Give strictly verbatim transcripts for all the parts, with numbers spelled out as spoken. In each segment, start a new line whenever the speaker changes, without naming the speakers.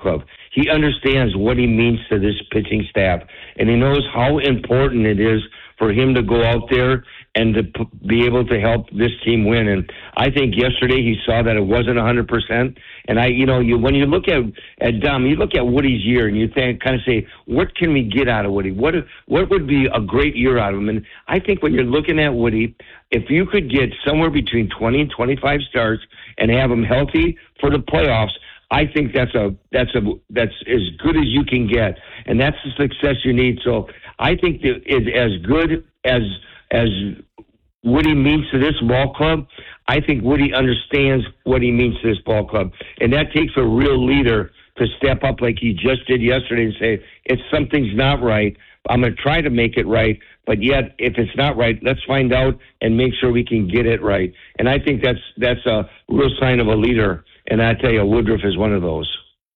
club. He understands what he means to this pitching staff, and he knows how important it is for him to go out there and to p- be able to help this team win. And I think yesterday he saw that it wasn't one hundred percent. And I, you know, you when you look at at Dom, you look at Woody's year and you think, kind of say, what can we get out of Woody? What what would be a great year out of him? And I think when you're looking at Woody, if you could get somewhere between twenty and twenty-five starts and have him healthy for the playoffs, I think that's a that's a that's as good as you can get, and that's the success you need. So I think that is as good as as Woody means to this ball club. I think Woody understands what he means to this ball club, and that takes a real leader to step up like he just did yesterday and say, "If something's not right, I'm going to try to make it right. But yet, if it's not right, let's find out and make sure we can get it right." And I think that's that's a real sign of a leader. And I tell you, Woodruff is one of those.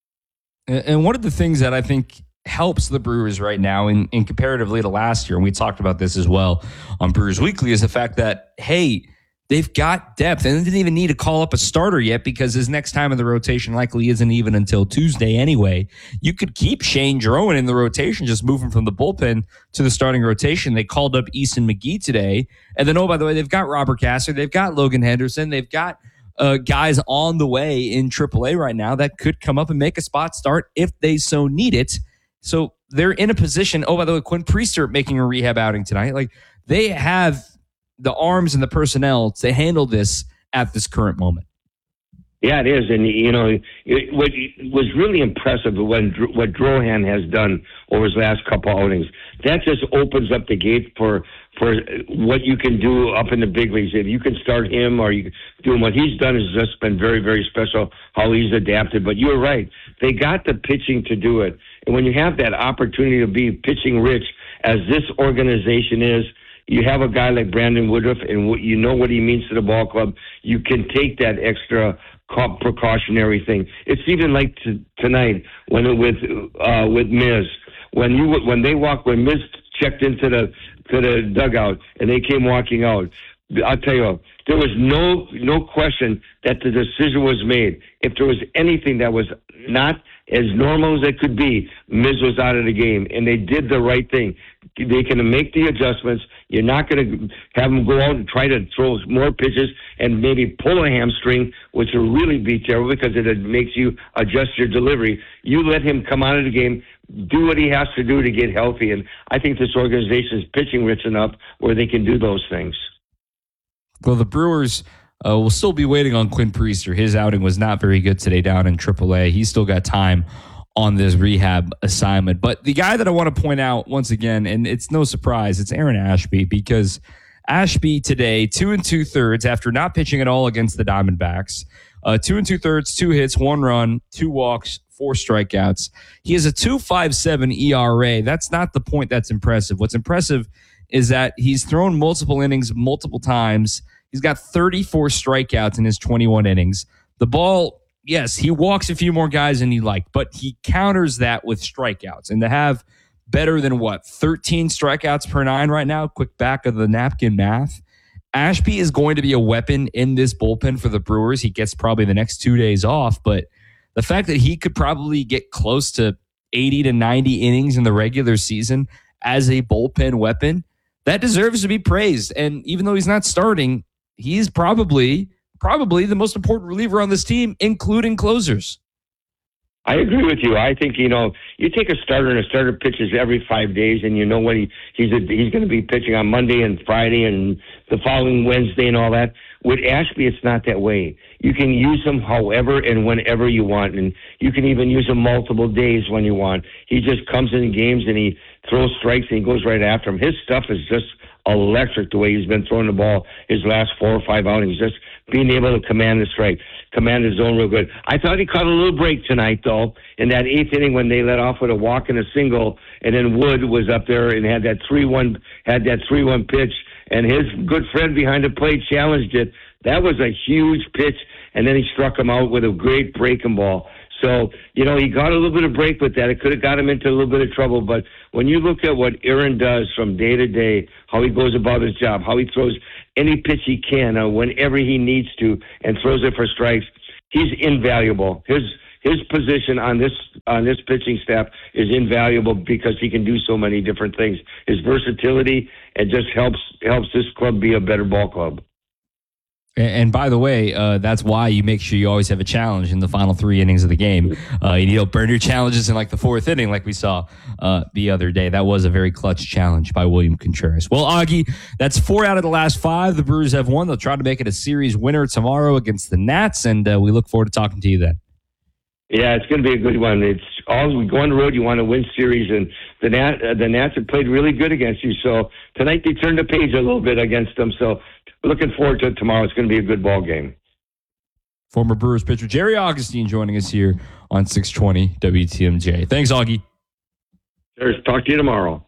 And one of the things that I think helps the Brewers right now in, in comparatively to last year, and we talked about this as well on Brewers Weekly, is the fact that, hey, they've got depth and they didn't even need to call up a starter yet because his next time in the rotation likely isn't even until Tuesday anyway. You could keep Shane Drouin in the rotation, just move him from the bullpen to the starting rotation. They called up Eason McGee today. And then, oh, by the way, they've got Robert Casser. They've got Logan Henderson. They've got Uh, guys on the way in triple A right now that could come up and make a spot start if they so need it. So they're in a position. Oh, by the way, Quinn Priester making a rehab outing tonight. Like, they have the arms and the personnel to handle this at this current moment.
Yeah, it is. And, you know, it, what was really impressive when what Drohan has done over his last couple outings, that just opens up the gate for for what you can do up in the big leagues. If you can start him or you do him, what he's done has just been very, very special, how he's adapted. But you're right. They got the pitching to do it. And when you have that opportunity to be pitching rich, as this organization is, you have a guy like Brandon Woodruff, and you know what he means to the ball club. You can take that extra precautionary thing. It's even like t- tonight when it, with uh, with Miz, when you when they walk when Miz checked into the to the dugout and they came walking out. I'll tell you, there was no no question that the decision was made. If there was anything that was not as normal as it could be, Miz was out of the game, and they did the right thing. They can make the adjustments. You're not going to have them go out and try to throw more pitches and maybe pull a hamstring, which will really be terrible because it makes you adjust your delivery. You let him come out of the game, do what he has to do to get healthy, and I think this organization is pitching rich enough where they can do those things.
Well, the Brewers uh, will still be waiting on Quinn Priester. His outing was not very good today down in triple A. He's still got time on this rehab assignment. But the guy that I want to point out once again, and it's no surprise, it's Aaron Ashby, because Ashby today, two and two thirds after not pitching at all against the Diamondbacks, uh, two and two thirds, two hits, one run, two walks, four strikeouts. He has a two point five seven E R A. That's not the point that's impressive. What's impressive is that he's thrown multiple innings multiple times. He's got thirty-four strikeouts in his twenty-one innings. The ball, yes, he walks a few more guys than he liked, but he counters that with strikeouts. And to have better than, what, thirteen strikeouts per nine right now, quick back of the napkin math, Ashby is going to be a weapon in this bullpen for the Brewers. He gets probably the next two days off, but the fact that he could probably get close to eighty to ninety innings in the regular season as a bullpen weapon, that deserves to be praised. And even though he's not starting, he's probably probably the most important reliever on this team, including closers.
I agree with you. I think, you know, you take a starter and a starter pitches every five days, and you know what he he's a, he's going to be pitching on Monday and Friday and the following Wednesday and all that. With Ashby, it's not that way. You can use him however and whenever you want, and you can even use him multiple days when you want. He just comes in games and he throws strikes and he goes right after him. His stuff is just electric the way he's been throwing the ball his last four or five outings. Just being able to command the strike, command his zone real good. I thought he caught a little break tonight, though, in that eighth inning when they let off with a walk and a single, and then Wood was up there and had that three one had that three one pitch, and his good friend behind the plate challenged it. That was a huge pitch, and then he struck him out with a great breaking ball. So, you know, he got a little bit of break with that. It could have got him into a little bit of trouble. But when you look at what Aaron does from day to day, how he goes about his job, how he throws any pitch he can uh, whenever he needs to and throws it for strikes, he's invaluable. His his position on this on this pitching staff is invaluable because he can do so many different things. His versatility and just helps helps this club be a better ball club.
And by the way, uh, that's why you make sure you always have a challenge in the final three innings of the game. Uh, you don't burn your challenges in like the fourth inning like we saw uh, the other day. That was a very clutch challenge by William Contreras. Well, Augie, that's four out of the last five. The Brewers have won. They'll try to make it a series winner tomorrow against the Nats, and uh, we look forward to talking to you then.
Yeah, it's going to be a good one. It's all we go on the road. You want to win series, and the Nat, uh, the Nats have played really good against you. So tonight they turned the page a little bit against them. So looking forward to it tomorrow. It's going to be a good ball game.
Former Brewers pitcher Jerry Augustine joining us here on six twenty W T M J. Thanks, Augie.
Cheers. Talk to you tomorrow.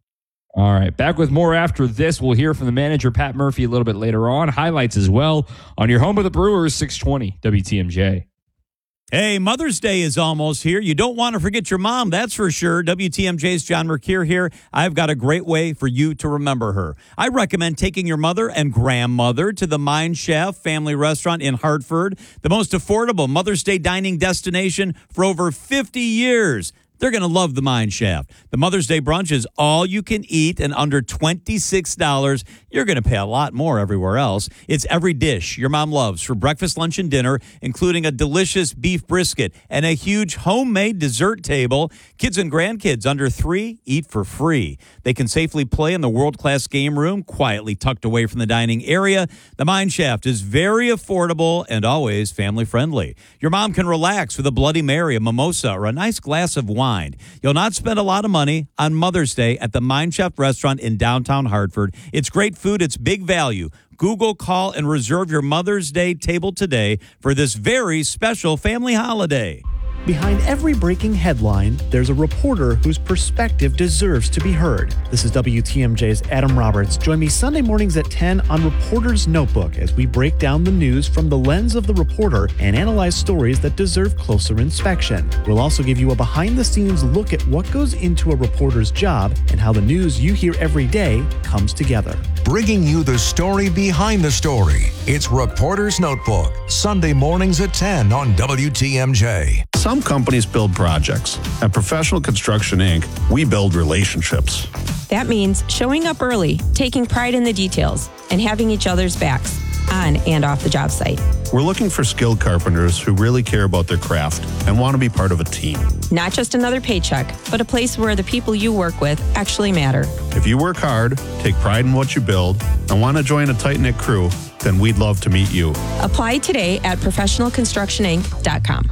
All right, back with more after this. We'll hear from the manager, Pat Murphy, a little bit later on. Highlights as well on your home of the Brewers, six twenty W T M J.
Hey, Mother's Day is almost here. You don't want to forget your mom, that's for sure. W T M J's John Mercure here. I've got a great way for you to remember her. I recommend taking your mother and grandmother to the Mine Chef family restaurant in Hartford, the most affordable Mother's Day dining destination for over fifty years. They're going to love the Mine Shaft. The Mother's Day brunch is all you can eat and under twenty-six dollars. You're going to pay a lot more everywhere else. It's every dish your mom loves for breakfast, lunch, and dinner, including a delicious beef brisket and a huge homemade dessert table. Kids and grandkids under three eat for free. They can safely play in the world-class game room, quietly tucked away from the dining area. The Mine Shaft is very affordable and always family-friendly. Your mom can relax with a Bloody Mary, a mimosa, or a nice glass of wine. You'll not spend a lot of money on Mother's Day at the Mine Chef restaurant in downtown Hartford. It's great food. It's big value. Google, call, and reserve your Mother's Day table today for this very special family holiday.
Behind every breaking headline, there's a reporter whose perspective deserves to be heard. This is W T M J's Adam Roberts. Join me Sunday mornings at ten on Reporter's Notebook as we break down the news from the lens of the reporter and analyze stories that deserve closer inspection. We'll also give you a behind-the-scenes look at what goes into a reporter's job and how the news you hear every day comes together.
Bringing you the story behind the story. It's Reporter's Notebook, Sunday mornings at ten on W T M J.
Some companies build projects. At Professional Construction Incorporated, we build relationships.
That means showing up early, taking pride in the details, and having each other's backs on and off the job site.
We're looking for skilled carpenters who really care about their craft and want to be part of a team.
Not just another paycheck, but a place where the people you work with actually matter.
If you work hard, take pride in what you build, and want to join a tight-knit crew, then we'd love to meet you.
Apply today at professional construction inc dot com.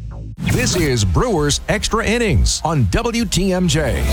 This is Brewers Extra Innings on W T M J.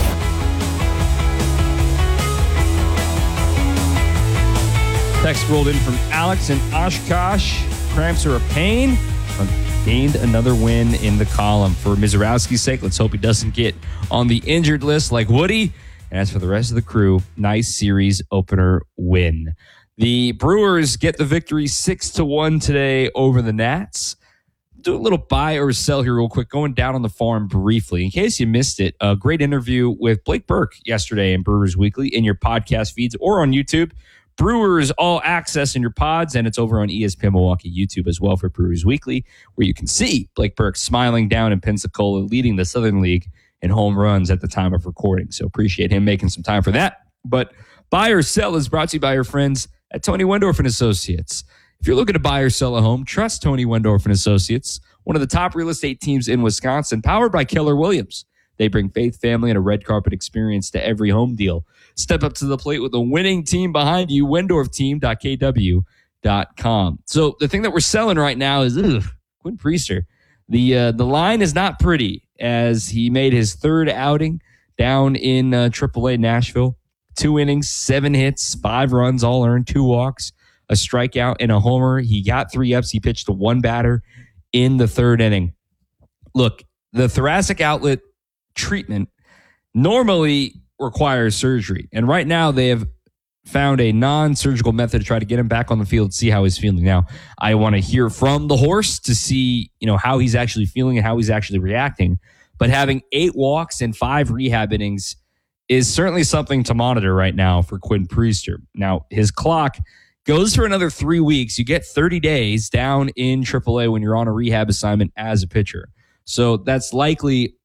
Text rolled in from Alex in Oshkosh. Cramps are a pain. Gained another win in the column. For Mizorowski's sake, let's hope he doesn't get on the injured list like Woody. And as for the rest of the crew, nice series opener win. The Brewers get the victory six to one today over the Nats. Do a little buy or sell here real quick, going down on the farm briefly. In case you missed it, a great interview with Blake Burke yesterday in Brewers Weekly in your podcast feeds or on YouTube. Brewers All Access in your pods, and it's over on E S P N Milwaukee YouTube as well for Brewers Weekly, where you can see Blake Burke smiling down in Pensacola, leading the Southern League in home runs at the time of recording. So appreciate him making some time for that. But buy or sell is brought to you by your friends at Tony Wendorf and Associates. If you're looking to buy or sell a home, trust Tony Wendorf and Associates, one of the top real estate teams in Wisconsin, powered by Keller Williams. They bring faith, family, and a red carpet experience to every home deal. Step up to the plate with a winning team behind you, wendorf team dot k w dot com. So the thing that we're selling right now is ugh, Quinn Priester. The uh, the line is not pretty as he made his third outing down in uh, triple A Nashville. Two innings, seven hits, five runs, all earned, two walks, a strikeout, and a homer. He got three ups. He pitched to one batter in the third inning. Look, the thoracic outlet treatment normally requires surgery. And right now they have found a non-surgical method to try to get him back on the field, see how he's feeling. Now, I want to hear from the horse to see, you know, how he's actually feeling and how he's actually reacting. But having eight walks and five rehab innings is certainly something to monitor right now for Quinn Priester. Now, his clock goes for another three weeks. You get thirty days down in triple A when you're on a rehab assignment as a pitcher. So that's likely